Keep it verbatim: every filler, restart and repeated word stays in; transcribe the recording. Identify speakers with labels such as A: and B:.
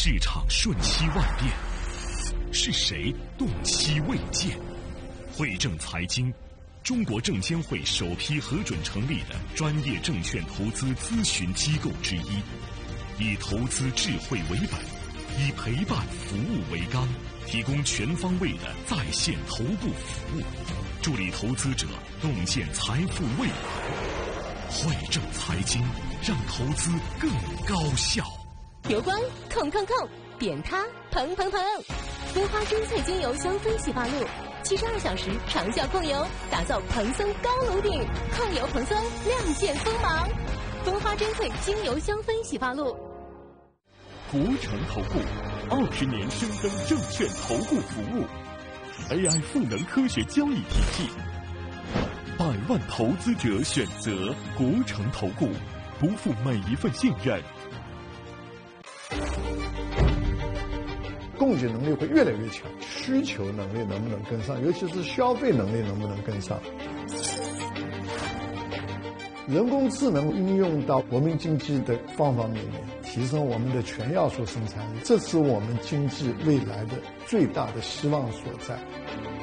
A: 市场瞬息万变，是谁动期未见？汇正财经，中国证监会首批核准成立的专业证券投资咨询机构之一，以投资智慧为本，以陪伴服务为纲，提供全方位的在线头部服务，助力投资者洞见财富未来。汇正财经，让投资更高效。
B: 油光控控控，扁塌砰砰砰，蜂花珍萃精油香氛洗发露，七十二小时长效控油，打造蓬松高颅顶，控油蓬松，亮剑锋芒。蜂花珍萃精油香氛洗发露。
C: 国诚投顾二十年深耕证券投顾服务 ，A I 赋能科学交易体系，百万投资者选择国诚投顾，不负每一份信任。
D: 供给能力会越来越强，需求能力能不能跟上，尤其是消费能力能不能跟上。人工智能应用到国民经济的方方面面，提升我们的全要素生产力，这是我们经济未来的最大的希望所在。